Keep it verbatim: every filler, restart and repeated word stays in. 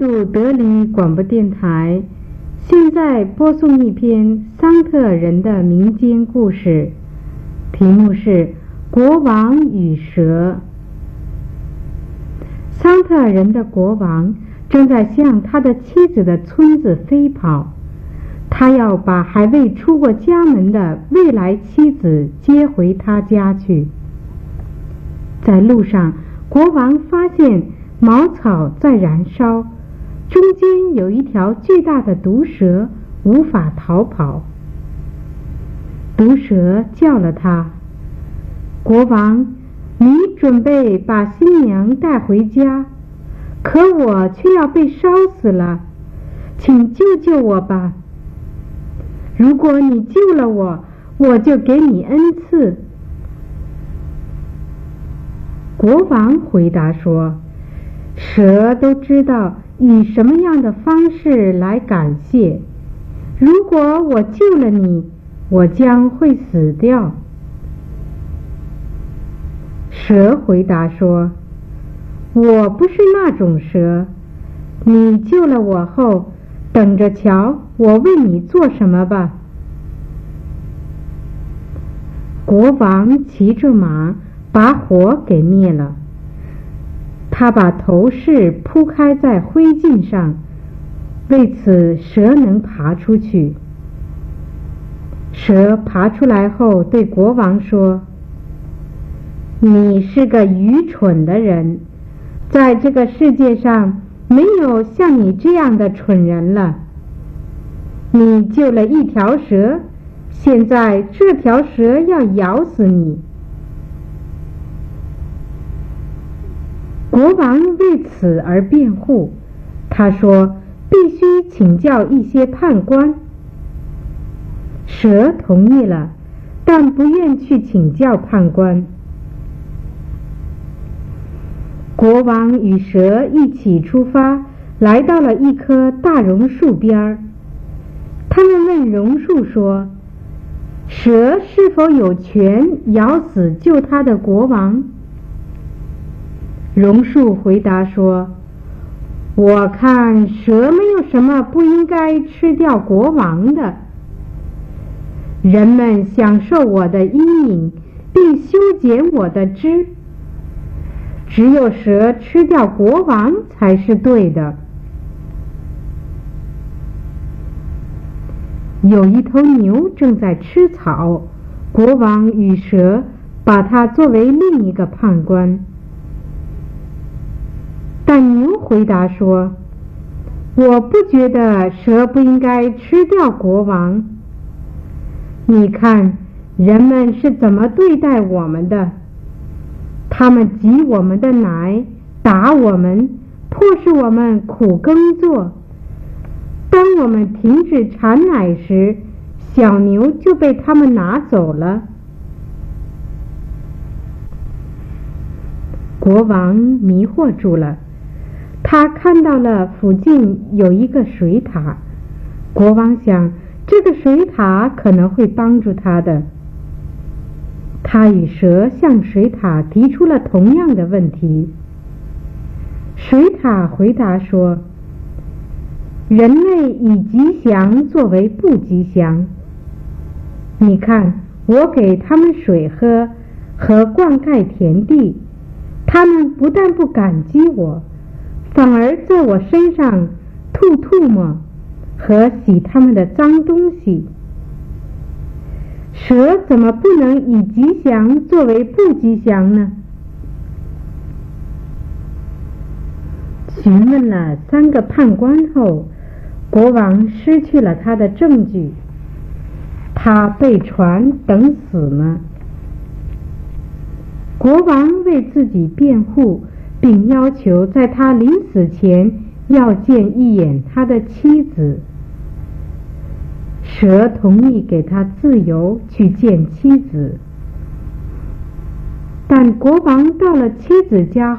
度德里广播电台现在播送一篇桑特尔人的民间故事，题目是《国王与蛇》。桑特尔人的国王正在向他的妻子的村子飞跑，他要把还未出过家门的未来妻子接回他家去。在路上，国王发现茅草在燃烧，中间有一条巨大的毒蛇，无法逃跑。毒蛇叫了他：国王，你准备把新娘带回家，可我却要被烧死了，请救救我吧。如果你救了我，我就给你恩赐。国王回答说：蛇都知道以什么样的方式来感谢。如果我救了你，我将会死掉。蛇回答说：我不是那种蛇，你救了我后，等着瞧我为你做什么吧。国王骑着马把火给灭了，他把头饰铺开在灰烬上，为此蛇能爬出去。蛇爬出来后对国王说：你是个愚蠢的人，在这个世界上没有像你这样的蠢人了。你救了一条蛇，现在这条蛇要咬死你。国王为此而辩护，他说必须请教一些判官。蛇同意了，但不愿去请教判官。国王与蛇一起出发，来到了一棵大榕树边儿。他们问榕树说：蛇是否有权咬死救他的国王？榕树回答说：我看蛇没有什么不应该吃掉国王的。人们享受我的阴影，并修剪我的枝，只有蛇吃掉国王才是对的。有一头牛正在吃草，国王与蛇把它作为另一个判官。但牛回答说：我不觉得蛇不应该吃掉国王。你看人们是怎么对待我们的，他们挤我们的奶，打我们，迫使我们苦耕作。当我们停止产奶时，小牛就被他们拿走了。国王迷惑住了，他看到了附近有一个水塔。国王想，这个水塔可能会帮助他的。他与蛇向水塔提出了同样的问题。水塔回答说：人类以吉祥作为不吉祥。你看，我给他们水喝和灌溉田地，他们不但不感激我，反而在我身上吐唾沫和洗他们的脏东西。蛇怎么不能以吉祥作为不吉祥呢？询问了三个判官后，国王失去了他的证据，他被传等死了。国王为自己辩护，并要求在他临死前要见一眼他的妻子。蛇同意给他自由去见妻子，但国王到了妻子家